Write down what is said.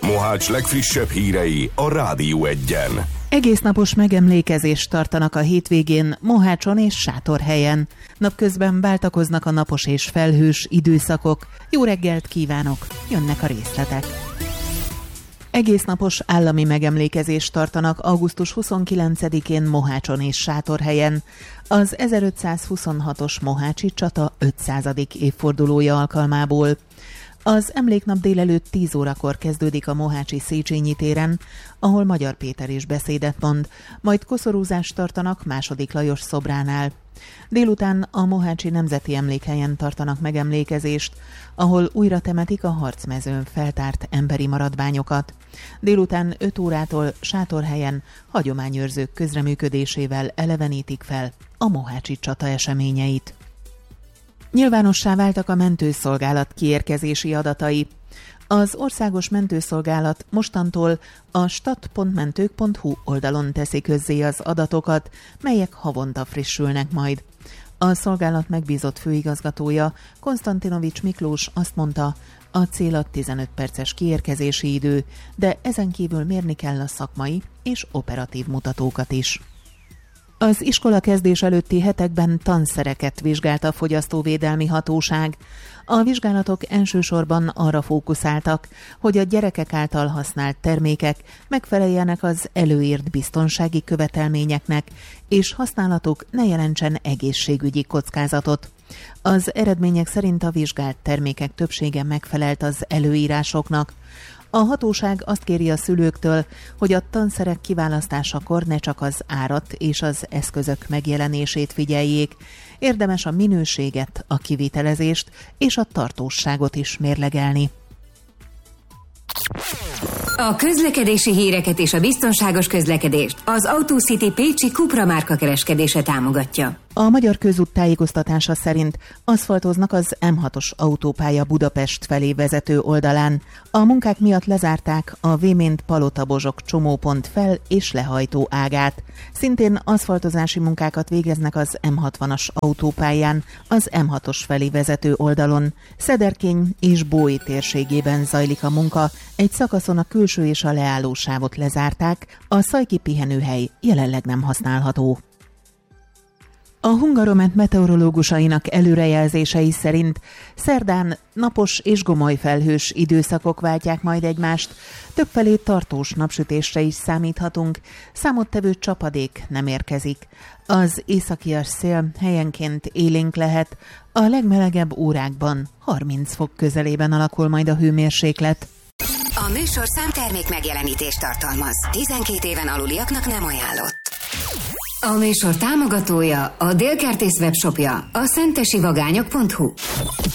Mohács legfrissebb hírei a Rádió Egyen. Egésznapos megemlékezést tartanak a hétvégén Mohácson és Sátorhelyen. Napközben váltakoznak a napos és felhős időszakok. Jó reggelt kívánok! Jönnek a részletek. Egésznapos állami megemlékezést tartanak augusztus 29-én Mohácson és Sátorhelyen. Az 1526-os mohácsi csata 500. évfordulója alkalmából. Az emléknap délelőtt 10 órakor kezdődik a mohácsi Széchenyi téren, ahol Magyar Péter is beszédet mond, majd koszorúzást tartanak II. Lajos szobránál. Délután a Mohácsi Nemzeti Emlékhelyen tartanak megemlékezést, ahol újra temetik a harcmezőn feltárt emberi maradványokat. Délután 5 órától Sátorhelyen hagyományőrzők közreműködésével elevenítik fel a mohácsi csata eseményeit. Nyilvánossá váltak a mentőszolgálat kiérkezési adatai. Az Országos Mentőszolgálat mostantól a stat.mentők.hu oldalon teszi közzé az adatokat, melyek havonta frissülnek majd. A szolgálat megbízott főigazgatója, Konstantinovics Miklós azt mondta, a cél a 15 perces kiérkezési idő, de ezen kívül mérni kell a szakmai és operatív mutatókat is. Az iskola kezdés előtti hetekben tanszereket vizsgált a Fogyasztóvédelmi Hatóság. A vizsgálatok elsősorban arra fókuszáltak, hogy a gyerekek által használt termékek megfeleljenek az előírt biztonsági követelményeknek, és használatuk ne jelentsen egészségügyi kockázatot. Az eredmények szerint a vizsgált termékek többsége megfelelt az előírásoknak. A hatóság azt kéri a szülőktől, hogy a tanszerek kiválasztásakor ne csak az árat és az eszközök megjelenését figyeljék, érdemes a minőséget, a kivitelezést és a tartósságot is mérlegelni. A közlekedési híreket és a biztonságos közlekedést az Autocity Pécsi Cupra márka kereskedése támogatja. A Magyar Közút tájékoztatása szerint aszfaltoznak az M6-os autópálya Budapest felé vezető oldalán. A munkák miatt lezárták a Vémént-Palota-Bozsok csomópont fel- és lehajtó ágát. Szintén aszfaltozási munkákat végeznek az M60-as autópályán, az M6-os felé vezető oldalon. Szederkény és Bói térségében zajlik a munka, egy szakaszon a külső és a leálló sávot lezárták, a Szajki pihenőhely jelenleg nem használható. A Hungaromet meteorológusainak előrejelzései szerint szerdán napos és gomoly felhős időszakok váltják majd egymást, többfelé tartós napsütésre is számíthatunk, számottevő csapadék nem érkezik. Az északias szél helyenként élénk lehet, a legmelegebb órákban 30 fok közelében alakul majd a hőmérséklet. A műsor számtermék megjelenítést tartalmaz. 12 éven aluliaknak nem ajánlott. A műsor támogatója, a Délkertész webshopja, a szentesivagányok.hu.